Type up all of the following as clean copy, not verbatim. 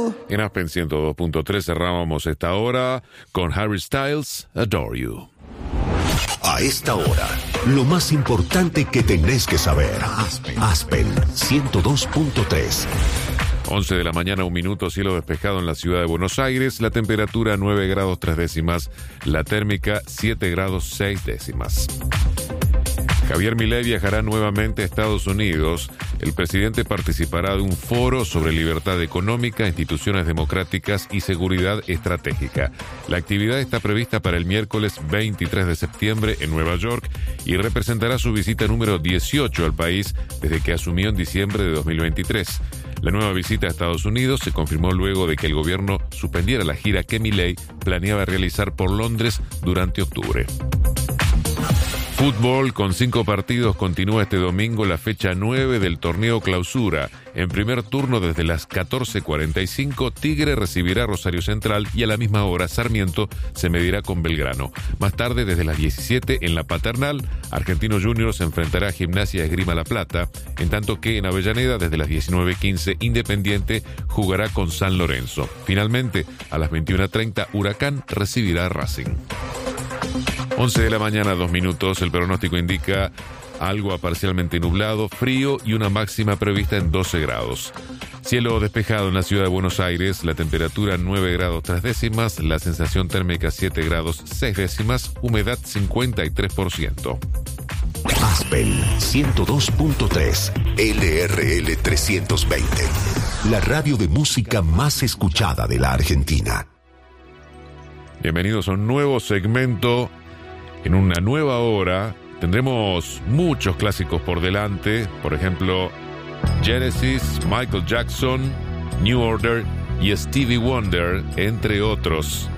En Aspen 102.3 cerrábamos esta hora con Harry Styles, Adore You. A esta hora, lo más importante que tenés que saber. Aspen 102.3. 11 de la mañana, 1 minuto, cielo despejado en la ciudad de Buenos Aires, la temperatura 9 grados 3 décimas, la térmica 7 grados 6 décimas. Javier Milei viajará nuevamente a Estados Unidos. El presidente participará de un foro sobre libertad económica, instituciones democráticas y seguridad estratégica. La actividad está prevista para el miércoles 23 de septiembre en Nueva York y representará su visita número 18 al país desde que asumió en diciembre de 2023. La nueva visita a Estados Unidos se confirmó luego de que el gobierno suspendiera la gira que Milei planeaba realizar por Londres durante octubre. Fútbol, con 5 partidos, continúa este domingo la fecha 9 del torneo Clausura. En primer turno, desde las 14:45, Tigre recibirá a Rosario Central y a la misma hora Sarmiento se medirá con Belgrano. Más tarde, desde las 17, en la Paternal, Argentino Juniors se enfrentará a Gimnasia Esgrima La Plata, en tanto que en Avellaneda, desde las 19:15, Independiente jugará con San Lorenzo. Finalmente, a las 21:30, Huracán recibirá a Racing. 11 de la mañana, 2 minutos, el pronóstico indica algo parcialmente nublado, frío y una máxima prevista en 12 grados. Cielo despejado en la ciudad de Buenos Aires, la temperatura 9 grados 3 décimas, la sensación térmica 7 grados 6 décimas, humedad 53%. Aspen 102.3, LRL 320, la radio de música más escuchada de la Argentina. Bienvenidos a un nuevo segmento. En una nueva hora tendremos muchos clásicos por delante, por ejemplo, Genesis, Michael Jackson, New Order y Stevie Wonder, entre otros.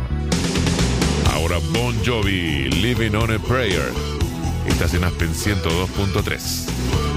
Ahora Bon Jovi, Living on a Prayer. Estás en Aspen 102.3.